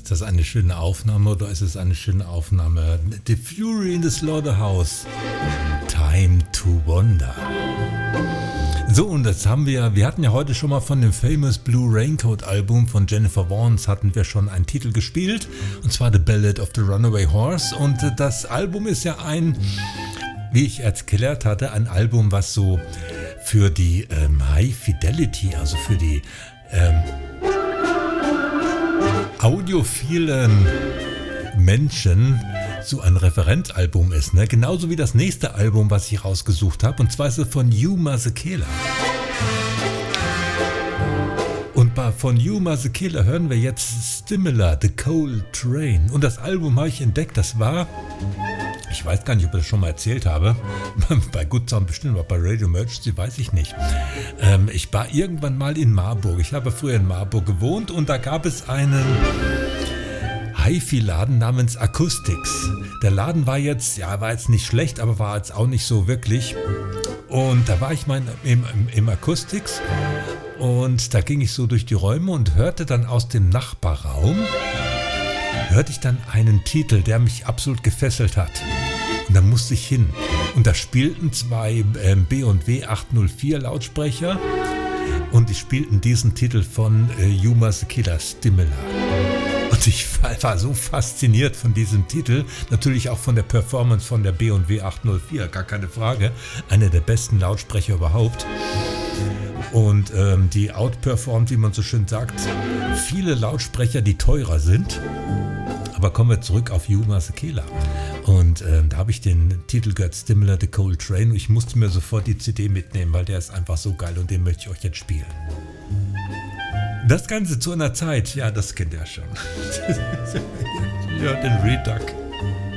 Ist das eine schöne Aufnahme oder ist es eine schöne Aufnahme? The Fury in the Slaughterhouse. Time to Wonder. So, und das haben wir hatten ja heute schon mal von dem Famous Blue Raincoat Album von Jennifer Warnes hatten wir schon einen Titel gespielt, und zwar The Ballad of the Runaway Horse, und das Album ist ja wie ich erklärt hatte, ein Album, was so für die High Fidelity, also für die audiophilen Menschen so ein Referenzalbum ist, ne? Genauso wie das nächste Album, was ich rausgesucht habe, und zwar ist es von Hugh Masekela. Und von Hugh Masekela hören wir jetzt Stimula, The Coal Train. Und das Album habe ich entdeckt, das war, ich weiß gar nicht, ob ich das schon mal erzählt habe, bei Good Sound bestimmt, aber bei Radio Emergency weiß ich nicht. Ich war irgendwann mal in Marburg, ich habe früher in Marburg gewohnt, und da gab es einen Hi-Fi-Laden namens Acoustics. Der Laden war jetzt nicht schlecht, aber war jetzt auch nicht so wirklich. Und da war ich mal im Acoustics, und da ging ich so durch die Räume und hörte dann aus dem Nachbarraum, einen Titel, der mich absolut gefesselt hat. Und da musste ich hin. Und da spielten zwei B&W 804 Lautsprecher, und die spielten diesen Titel von Hugh Masekela, Stimula. Und ich war so fasziniert von diesem Titel, natürlich auch von der Performance von der B&W 804, gar keine Frage, einer der besten Lautsprecher überhaupt. Und die outperformt, wie man so schön sagt, viele Lautsprecher, die teurer sind. Aber kommen wir zurück auf Hugh Masekela. Und da habe ich den Titel gehört, Stimula, The Coal Train, und ich musste mir sofort die CD mitnehmen, weil der ist einfach so geil, und den möchte ich euch jetzt spielen. Das Ganze zu einer Zeit, ja, das kennt ihr schon. Ja, den Redux.